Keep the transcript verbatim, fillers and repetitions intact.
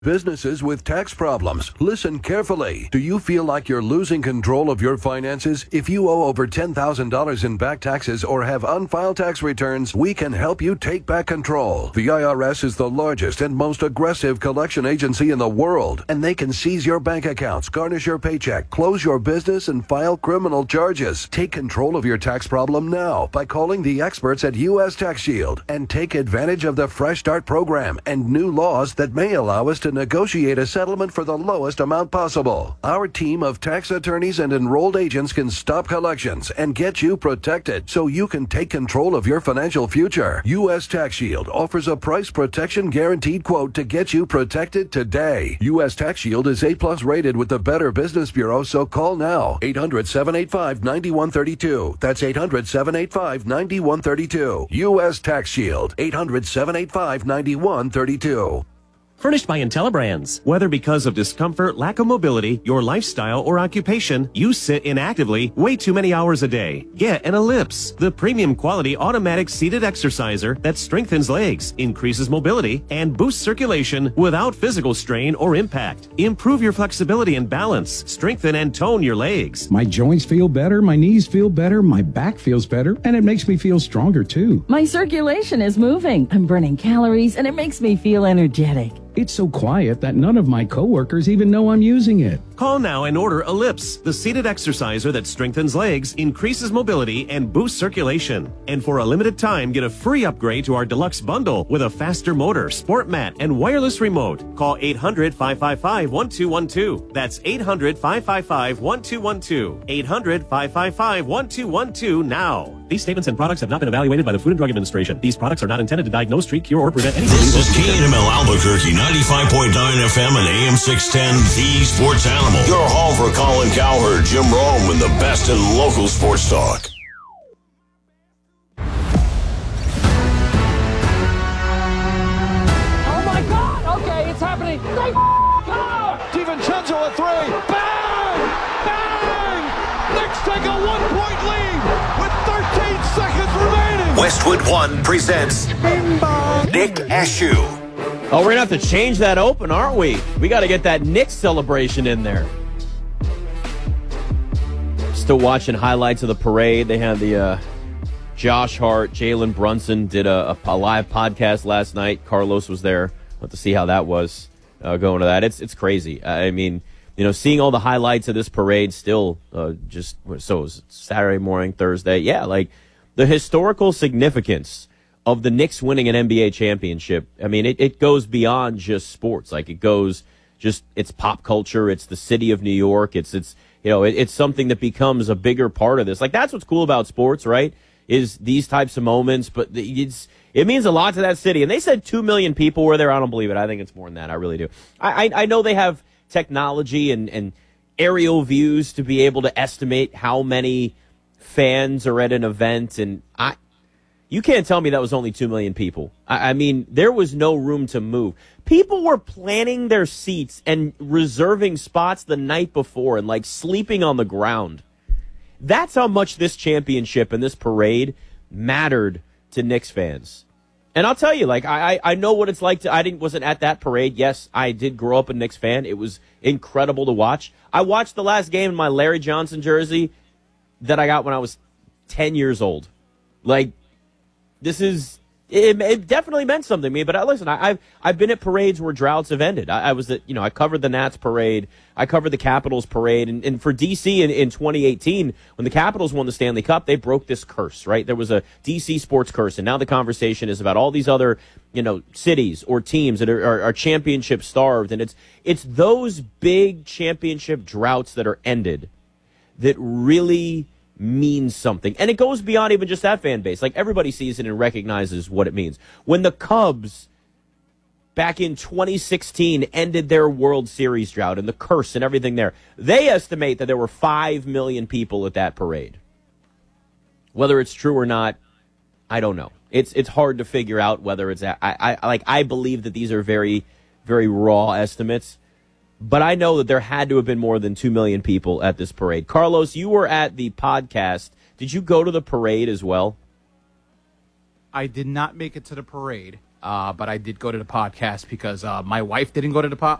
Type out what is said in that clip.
Businesses with tax problems. Listen carefully. Do you feel like you're losing control of your finances? If you owe over ten thousand dollars in back taxes or have unfiled tax returns, we can help you take back control. The I R S is the largest and most aggressive collection agency in the world, and they can seize your bank accounts, garnish your paycheck, close your business, and file criminal charges. Take control of your tax problem now by calling the experts at U S Tax Shield and take advantage of the Fresh Start program and new laws that may allow us to negotiate a settlement for the lowest amount possible. Our team of tax attorneys and enrolled agents can stop collections and get you protected so you can take control of your financial future. U S Tax Shield offers a price protection guaranteed quote to get you protected today. U S Tax Shield is A plus rated with the Better Business Bureau, so call now. eight hundred, seven eight five, nine one three two. That's eight hundred, seven eight five, nine one three two. U S Tax Shield. eight hundred, seven eight five, nine one three two. Furnished by IntelliBrands. Whether because of discomfort, lack of mobility, your lifestyle, or occupation, you sit inactively way too many hours a day. Get an Ellipse, the premium quality automatic seated exerciser that strengthens legs, increases mobility, and boosts circulation without physical strain or impact. Improve your flexibility and balance. Strengthen and tone your legs. My joints feel better, my knees feel better, my back feels better, and it makes me feel stronger too. My circulation is moving. I'm burning calories, and it makes me feel energetic. It's so quiet that none of my coworkers even know I'm using it. Call now and order Ellipse, the seated exerciser that strengthens legs, increases mobility, and boosts circulation. And for a limited time, get a free upgrade to our deluxe bundle with a faster motor, sport mat, and wireless remote. Call eight hundred, five five five, one two one two. That's eight hundred, five five five, one two one two. eight hundred, five five five, one two one two now. These statements and products have not been evaluated by the Food and Drug Administration. These products are not intended to diagnose, treat, cure, or prevent any This disease. is K N M L Albuquerque, ninety-five point nine F M and A M six ten, The Sports Animal. Your home for Colin Cowherd, Jim Rome, and the best in local sports talk. Oh my God! Okay, it's happening. They f***ing DiVincenzo a three. Bang! Bang! Knicks take a one-point lead with thirteen seconds remaining. Westwood One presents Nick Ashew. Oh, we're going to have to change that open, aren't we? We got to get that Knicks celebration in there. Still watching highlights of the parade. They had the uh, Josh Hart, Jalen Brunson did a, a live podcast last night. Carlos was there. We'll have to see how that was uh, going to that. It's it's crazy. I mean, you know, seeing all the highlights of this parade still uh, just, so it was Saturday morning, Thursday. Yeah, like the historical significance of the Knicks winning an N B A championship. I mean, it, it goes beyond just sports. Like, it goes just, it's pop culture. It's the city of New York. It's, it's you know, it, it's something that becomes a bigger part of this. Like, that's what's cool about sports, right? Is these types of moments, but it's, it means a lot to that city. And they said two million people were there. I don't believe it. I think it's more than that. I really do. I, I, I know they have technology and, and aerial views to be able to estimate how many fans are at an event. And I, You can't tell me that was only two million people. I, I mean, there was no room to move. People were planning their seats and reserving spots the night before and, like, sleeping on the ground. That's how much this championship and this parade mattered to Knicks fans. And I'll tell you, like, I, I know what it's like to, I didn't, wasn't at that parade. Yes, I did grow up a Knicks fan. It was incredible to watch. I watched the last game in my Larry Johnson jersey that I got when I was ten years old. Like, This is, it, it definitely meant something to me, but I, listen, I, I've I've been at parades where droughts have ended. I, I was at, you know, I covered the Nats parade, I covered the Capitals parade, and, and for D C in, in twenty eighteen, when the Capitals won the Stanley Cup, they broke this curse, right? There was a D C sports curse, and now the conversation is about all these other, you know, cities or teams that are, are, are championship starved, and it's it's those big championship droughts that are ended that really means something. And it goes beyond even just that fan base. Like, everybody sees it and recognizes what it means. When the Cubs back in twenty sixteen ended their World Series drought and the curse and everything there, they estimate that there were five million people at that parade. Whether it's true or not, I don't know. It's it's hard to figure out whether it's, I, I like, I believe that these are very, very raw estimates. But I know that there had to have been more than two million people at this parade. Carlos, you were at the podcast. Did you go to the parade as well? I did not make it to the parade. Uh, but I did go to the podcast because uh, my wife didn't go to the po-